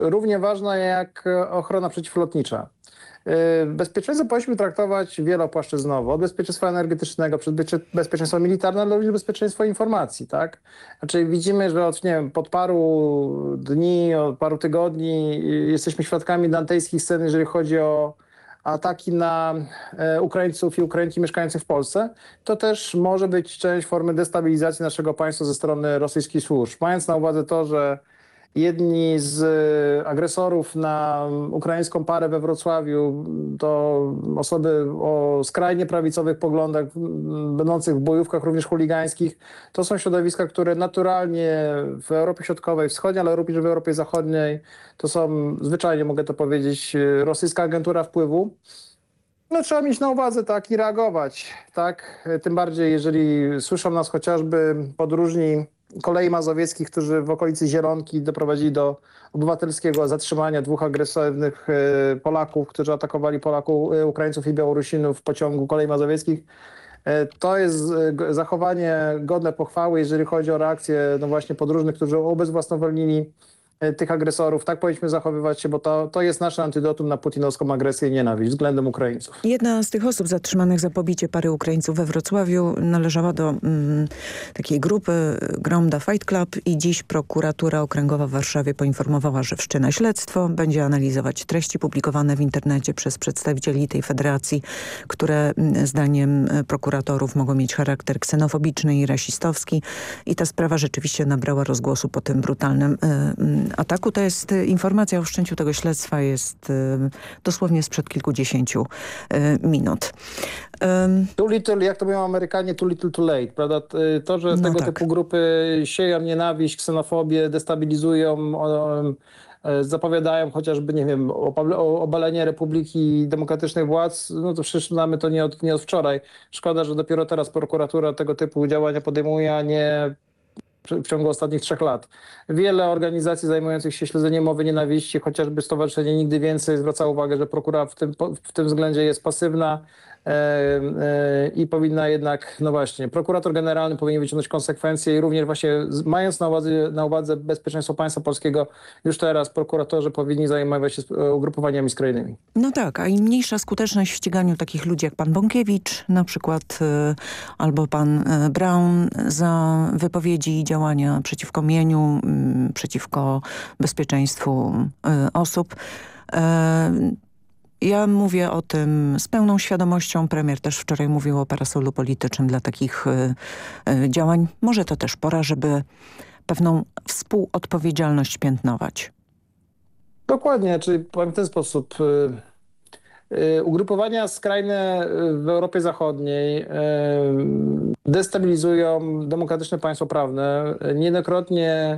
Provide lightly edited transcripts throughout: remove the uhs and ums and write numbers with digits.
równie ważna jak ochrona przeciwlotnicza. Bezpieczeństwo powinniśmy traktować wielopłaszczyznowo, od bezpieczeństwa energetycznego, przez bezpieczeństwo militarne, ale również bezpieczeństwo informacji, tak? Znaczy widzimy, że od, nie wiem, pod paru dni, od paru tygodni jesteśmy świadkami dantejskiej sceny, jeżeli chodzi o ataki na Ukraińców i Ukrainki mieszkających w Polsce. To też może być część formy destabilizacji naszego państwa ze strony rosyjskich służb. Mając na uwadze to, że jedni z agresorów na ukraińską parę we Wrocławiu to osoby o skrajnie prawicowych poglądach, będących w bojówkach również chuligańskich. To są środowiska, które naturalnie w Europie Środkowej, Wschodniej, ale również w Europie Zachodniej to są, zwyczajnie mogę to powiedzieć, rosyjska agentura wpływu. No, trzeba mieć na uwadze, tak, i reagować, tak? Tym bardziej, jeżeli słyszą nas chociażby podróżni Kolei Mazowieckich, którzy w okolicy Zielonki doprowadzili do obywatelskiego zatrzymania dwóch agresywnych Polaków, którzy atakowali Ukraińców i Białorusinów w pociągu Kolei Mazowieckich. To jest zachowanie godne pochwały, jeżeli chodzi o reakcję, no właśnie, podróżnych, którzy ubezwłasnowolnili tych agresorów. Tak powinniśmy zachowywać się, bo to jest nasze antidotum na putinowską agresję i nienawiść względem Ukraińców. Jedna z tych osób zatrzymanych za pobicie pary Ukraińców we Wrocławiu należała do takiej grupy Gromda Fight Club i dziś prokuratura okręgowa w Warszawie poinformowała, że wszczyna śledztwo, będzie analizować treści publikowane w internecie przez przedstawicieli tej federacji, które zdaniem prokuratorów mogą mieć charakter ksenofobiczny i rasistowski, i ta sprawa rzeczywiście nabrała rozgłosu po tym brutalnym ataku. To jest informacja o wszczęciu tego śledztwa, jest dosłownie sprzed kilkudziesięciu minut. Too little, jak to mówią Amerykanie, too little too late, prawda? To, że tego typu grupy sieją nienawiść, ksenofobię, destabilizują, zapowiadają chociażby, nie wiem, obalenie Republiki Demokratycznych Władz, no to przecież mamy to nie od wczoraj. Szkoda, że dopiero teraz prokuratura tego typu działania podejmuje, a nie w ciągu ostatnich 3 lat. Wiele organizacji zajmujących się śledzeniem mowy nienawiści, chociażby Stowarzyszenie Nigdy Więcej, zwraca uwagę, że prokuratura w tym względzie jest pasywna i powinna jednak, no właśnie, prokurator generalny powinien wyciągnąć konsekwencje i również właśnie mając na uwadze bezpieczeństwo państwa polskiego, już teraz prokuratorzy powinni zajmować się ugrupowaniami skrajnymi. No tak, a im mniejsza skuteczność w ściganiu takich ludzi jak pan Bąkiewicz na przykład, albo pan Braun za wypowiedzi i działania przeciwko mieniu, przeciwko bezpieczeństwu osób. Ja mówię o tym z pełną świadomością. Premier też wczoraj mówił o parasolu politycznym dla takich działań. Może to też pora, żeby pewną współodpowiedzialność piętnować. Dokładnie, czyli powiem w ten sposób. Ugrupowania skrajne w Europie Zachodniej destabilizują demokratyczne państwo prawne. Niejednokrotnie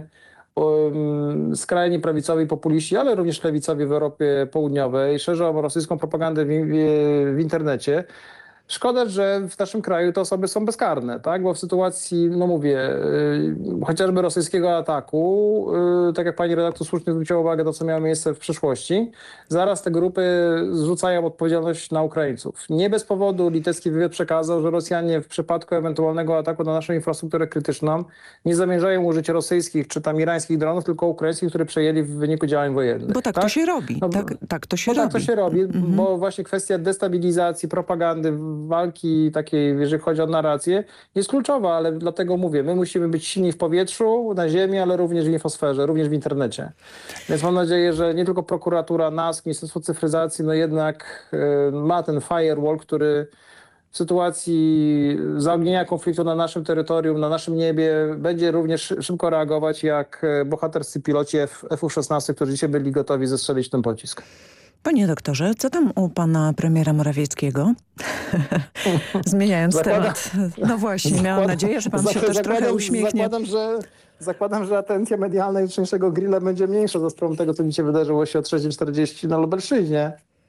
skrajnie prawicowi populiści, ale również lewicowi w Europie Południowej szerzą rosyjską propagandę w internecie. Szkoda, że w naszym kraju te osoby są bezkarne, tak? Bo w sytuacji, no mówię, chociażby rosyjskiego ataku, tak jak pani redaktor słusznie zwróciła uwagę, to co miało miejsce w przeszłości, zaraz te grupy zrzucają odpowiedzialność na Ukraińców. Nie bez powodu litewski wywiad przekazał, że Rosjanie w przypadku ewentualnego ataku na naszą infrastrukturę krytyczną nie zamierzają użyć rosyjskich czy tam irańskich dronów, tylko ukraińskich, które przejęli w wyniku działań wojennych. Bo tak to się robi. No, tak to się robi. Tak to się robi, bo właśnie kwestia destabilizacji, propagandy, walki takiej, jeżeli chodzi o narrację, jest kluczowa, ale dlatego mówię, my musimy być silni w powietrzu, na ziemi, ale również w infosferze, również w internecie. Więc mam nadzieję, że nie tylko prokuratura, NASK, Ministerstwo Cyfryzacji, no jednak ma ten firewall, który w sytuacji zaognienia konfliktu na naszym terytorium, na naszym niebie będzie również szybko reagować jak bohaterscy piloci F-16, którzy dzisiaj byli gotowi zestrzelić ten pocisk. Panie doktorze, co tam u pana premiera Morawieckiego? Zmieniając temat. No właśnie, miałam nadzieję, że pan się też trochę uśmiechnie. Zakładam, że atencja medialna jutrzejszego grilla będzie mniejsza za sprawą tego, co dzisiaj wydarzyło się o 3:40 na Lubelszczyźnie.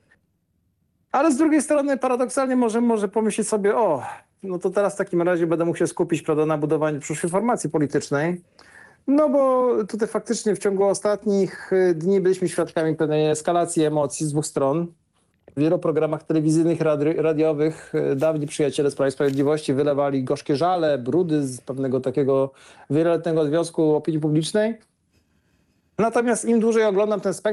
Ale z drugiej strony paradoksalnie może pomyśleć sobie, no to teraz w takim razie będę mógł się skupić, prawda, na budowaniu przyszłej formacji politycznej. No bo tutaj faktycznie w ciągu ostatnich dni byliśmy świadkami pewnej eskalacji emocji z dwóch stron. W wielu programach telewizyjnych, radiowych dawni przyjaciele z Prawa i Sprawiedliwości wylewali gorzkie żale, brudy z pewnego takiego wieloletniego związku opinii publicznej. Natomiast im dłużej oglądam ten spektakl,